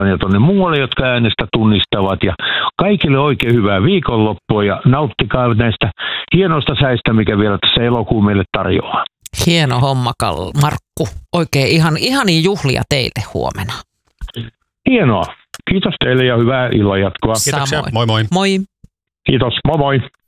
ja tuonne muualle, jotka äänestä tunnistavat. Ja kaikille oikein hyvää viikonloppua ja nauttikaa näistä hienoista säistä, mikä vielä tässä elokuu meille tarjoaa. Hieno homma, Markku. Oikein ihania juhlia teille huomenna. Hienoa. Kiitos teille ja hyvää illanjatkoa. Kiitoksia. Samoin. Moi moi. Moi. Kiitos. Moi moi.